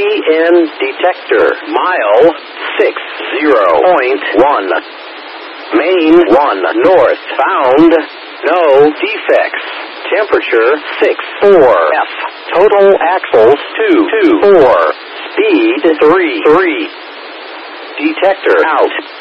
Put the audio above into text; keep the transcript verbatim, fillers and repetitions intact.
N detector. Mile six zero point one. Main one north. Found no defects. Temperature six four F. Total axles two two four. Speed three three. Detector out.